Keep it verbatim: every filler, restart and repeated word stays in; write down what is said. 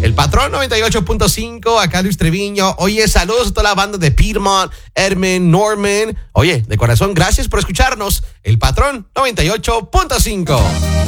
El Patrón noventa y ocho punto cinco, acá Luis Treviño. Oye, saludos a toda la banda de Piedmont, Edmond, Norman. Oye, de corazón, gracias por escucharnos. El Patrón noventa y ocho punto cinco.